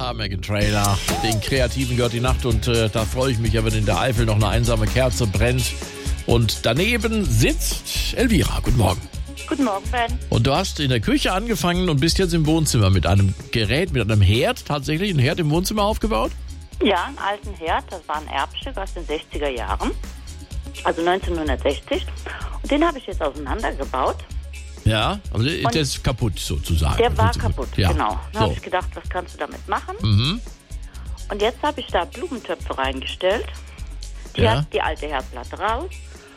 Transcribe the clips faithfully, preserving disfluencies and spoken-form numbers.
Ja, Meghan Trainor. Den Kreativen gehört die Nacht und äh, da freue ich mich ja, wenn in der Eifel noch eine einsame Kerze brennt. Und daneben sitzt Elvira. Guten Morgen. Guten Morgen, Ben. Und du hast in der Küche angefangen und bist jetzt im Wohnzimmer mit einem Gerät, mit einem Herd, tatsächlich einen Herd im Wohnzimmer aufgebaut? Ja, einen alten Herd, das war ein Erbstück aus den sechziger Jahren, also neunzehnhundertsechzig. Und den habe ich jetzt auseinandergebaut. Ja, also der ist kaputt sozusagen. Der war kaputt, ja. genau. Dann So. habe ich gedacht, was kannst du damit machen? Mhm. Und jetzt habe ich da Blumentöpfe reingestellt. Die Ja. hat die alte Herdplatte raus.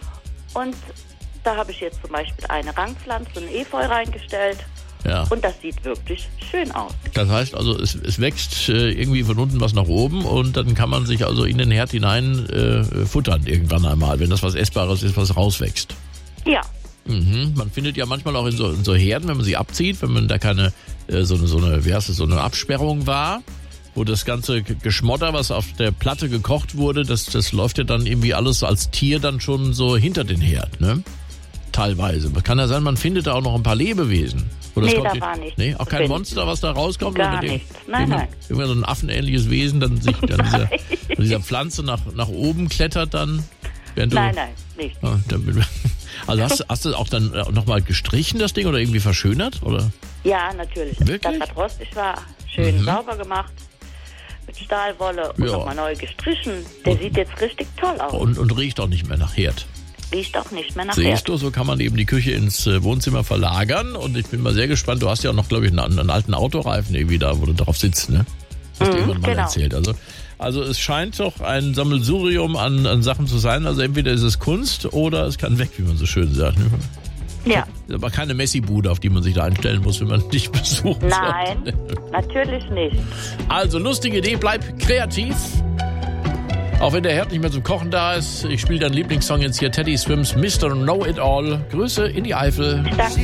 Und da habe ich jetzt zum Beispiel eine Rangpflanze, ein Efeu reingestellt. Ja. Und das sieht wirklich schön aus. Das heißt also, es, es wächst äh, irgendwie von unten was nach oben und dann kann man sich also in den Herd hinein äh, futtern irgendwann einmal, wenn das was Essbares ist, was rauswächst. Ja. Mhm. Man findet ja manchmal auch in so, in so Herden, wenn man sie abzieht, wenn man da keine äh, so eine, so eine, wie heißt es, so eine Absperrung war, wo das ganze Geschmotter, was auf der Platte gekocht wurde, das, das läuft ja dann irgendwie alles als Tier dann schon so hinter den Herd, ne? Teilweise. Kann ja sein, man findet da auch noch ein paar Lebewesen. Oder Nee, es kommt da die- war nichts. Nee, auch kein Bin- Monster, was da rauskommt? Gar oder mit dem- nichts. Nein, irgendwann- nein. Irgendwann so ein affenähnliches Wesen, dann sich dann dieser, von dieser Pflanze nach, nach oben klettert dann. Während du, Nein, nein, nicht. Ah, dann, also hast, hast du auch dann nochmal gestrichen, das Ding, oder irgendwie verschönert? Oder? Ja, natürlich. Wirklich? Das, was rostig war, schön Mhm. sauber gemacht. Mit Stahlwolle und Ja. nochmal neu gestrichen. Der sieht jetzt richtig toll aus. Und, und riecht auch nicht mehr nach Herd. Riecht auch nicht mehr nach Siehst Herd. du, so kann man eben die Küche ins äh, Wohnzimmer verlagern. Und ich bin mal sehr gespannt, du hast ja auch noch, glaube ich, einen, einen alten Autoreifen irgendwie da, wo du drauf sitzt, ne? Hast du Mhm, irgendwann mal genau. erzählt. Also, also es scheint doch ein Sammelsurium an, an Sachen zu sein. Also entweder ist es Kunst oder es kann weg, wie man so schön sagt. Ne? Ja. Aber keine Messi-Bude, auf die man sich da einstellen muss, wenn man dich besucht. Nein, natürlich nicht. Also, lustige Idee, bleib kreativ. Auch wenn der Herd nicht mehr zum Kochen da ist. Ich spiele deinen Lieblingssong jetzt hier, Teddy Swims, Mister Know It All. Grüße in die Eifel. Danke.